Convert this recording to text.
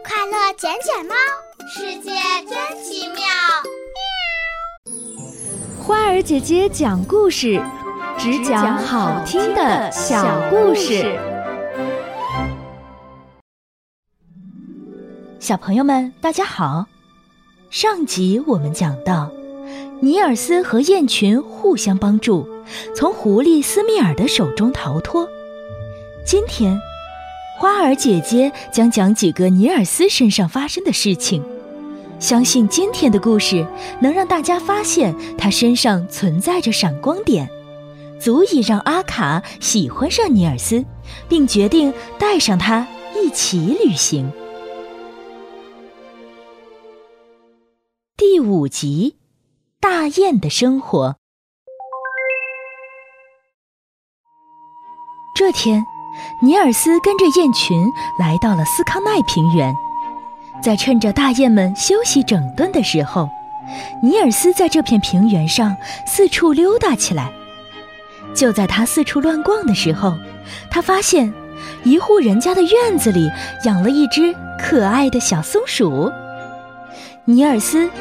快乐捡捡猫，世界真奇妙。 花儿姐姐讲故事，只讲好听的小故事。 小朋友们，大家好。上集我们讲到，尼尔斯和雁群互相帮助，从狐狸斯密尔的手中逃脱。今天，花儿姐姐将讲几个尼尔斯身上发生的事情。相信今天的故事能让大家发现他身上存在着闪光点，足以让阿卡喜欢上尼尔斯，并决定带上他一起旅行。第5集，大雁的生活。这天，尼尔斯跟着雁群来到了斯康奈平原。在趁着大雁们休息整顿的时候，尼尔斯在这片平原上四处溜达起来。就在他四处乱逛的时候，他发现一户人家的院子里养了一只可爱的小松鼠。尼尔斯